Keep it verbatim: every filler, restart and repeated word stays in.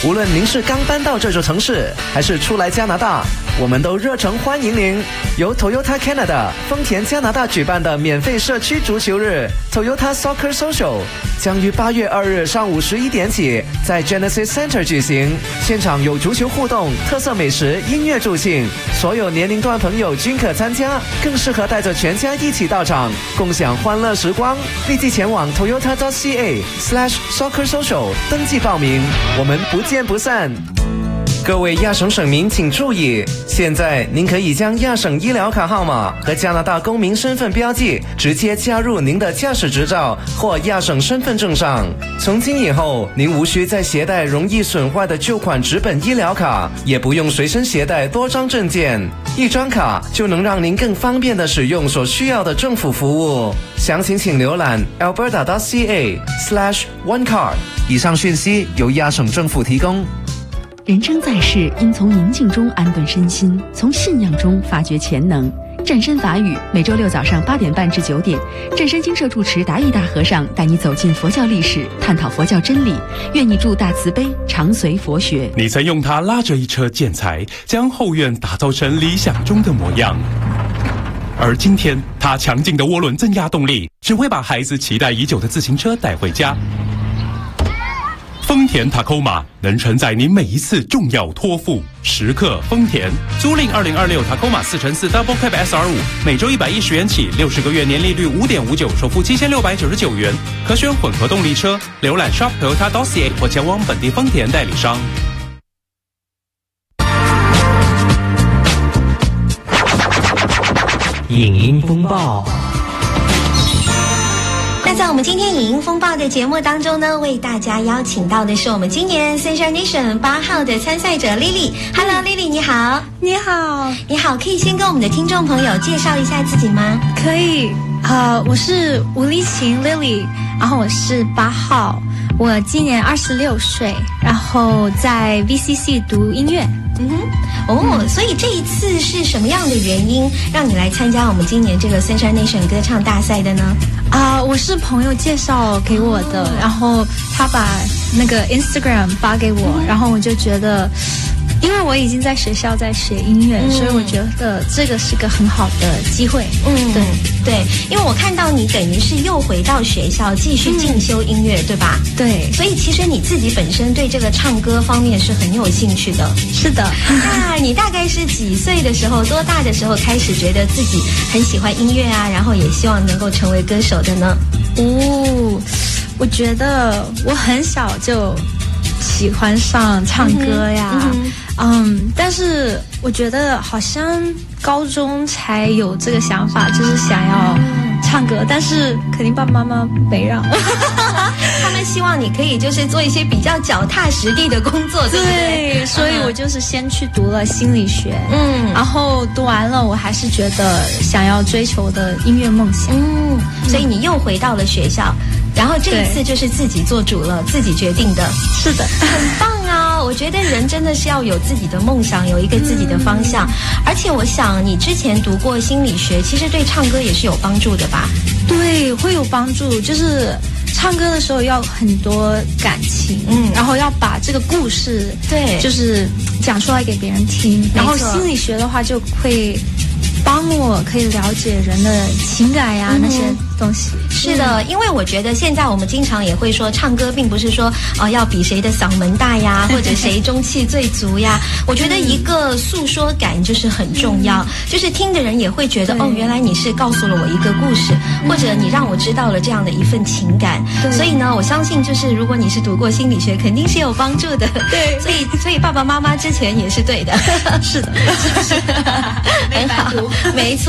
无论您是刚搬到这座城市，还是初来加拿大，我们都热诚欢迎您。由 Toyota Canada 丰田加拿大举办的免费社区足球日 Toyota Soccer Social 将于八月二日上午十一点起在 Genesis Center 举行，现场有足球互动、特色美食、音乐助兴，所有年龄段朋友均可参加，更适合带着全家一起到场，共享欢乐时光。立即前往 toyota.ca slash soccer social 登记报名，我们不见不散。各位亚省省民请注意，现在您可以将亚省医疗卡号码和加拿大公民身份标记直接加入您的驾驶执照或亚省身份证上。从今以后，您无需再携带容易损坏的旧款纸本医疗卡，也不用随身携带多张证件，一张卡就能让您更方便地使用所需要的政府服务。详情请浏览 alberta.ca slash one card。以上讯息由亚省政府提供。 人生在世，应从宁静中安顿身心，从信仰中发掘潜能。战身法语每周六早上八点半至九点，战身精舍住持达义大和尚带你走进佛教历史，探讨佛教真理。愿你助大慈悲，常随佛学。 你曾用它拉着一车建材，将后院打造成理想中的模样。而今天，它强劲的涡轮增压动力，只会把孩子期待已久的自行车带回家。丰田 Tacoma 能承载您每一次重要托付，时刻丰田。租赁二零二六 Tacoma 四乘四 Double Cab S R 五，每周一百一十元起，六十个月年利率五点五九，首付七千六百九十九元，可选混合动力车。浏览 shop toyota.ca 或前往本地丰田代理商。 影音风暴。 那在我们今天影音风暴的节目当中呢，为大家邀请到的是我们今年 Sunshine Nation 八号的参赛者 Lily。Hello Lily， 你好。 你好。 你好，可以先跟我们的听众朋友介绍一下自己吗？ 可以，呃，我是吴丽琴 Lily， 然后我是八号，我今年二十六岁，然后在 V C C 读音乐。 嗯哼，哦、嗯，所以这一次是什么样的原因让你来参加我们今年这个 Sunshine Nation 歌唱大赛的呢？ 啊、呃，我是朋友介绍给我的，哦、然后他把那个 Instagram 发给我，嗯、然后我就觉得，因为我已经在学校在学音乐，嗯、所以我觉得这个是个很好的机会。 嗯，对对，因为我看到你等于是又回到学校继续进修音乐，嗯、对吧？ 对， 所以其实你自己本身对这个唱歌方面是很有兴趣的。 是的。 那你大概是几岁的时候，多大的时候开始觉得自己很喜欢音乐啊，然后也希望能够成为歌手的呢？ 哦，我觉得我很小就喜欢上唱歌呀，嗯, 嗯，但是我觉得好像高中才有这个想法，就是想要唱歌，但是肯定爸爸妈妈没让。 他们希望你可以就是做一些比较脚踏实地的工作，对不对？ 对，所以我就是先去读了心理学， 嗯， 然后读完了，我还是觉得想要追求的音乐梦想， 嗯，所以你又回到了学校，然后这一次就是自己做主了，自己决定的。 是的， 很棒啊！我觉得人真的是要有自己的梦想，有一个自己的方向。嗯、而且我想你之前读过心理学，其实对唱歌也是有帮助的吧？ 对，会有帮助。就是唱歌的时候要很多感情，嗯，然后要把这个故事， 对， 就是讲出来给别人听。然后心理学的话就会帮我可以了解人的情感呀、嗯、那些东西。 是的，因为我觉得现在我们经常也会说，唱歌并不是说呃要比谁的嗓门大呀，或者谁中气最足呀。我觉得一个诉说感就是很重要，嗯、就是听的人也会觉得哦，原来你是告诉了我一个故事，嗯、或者你让我知道了这样的一份情感。所以呢，我相信就是如果你是读过心理学，肯定是有帮助的。 对， 所以所以爸爸妈妈之前也是对的。 是的， 很好，没错。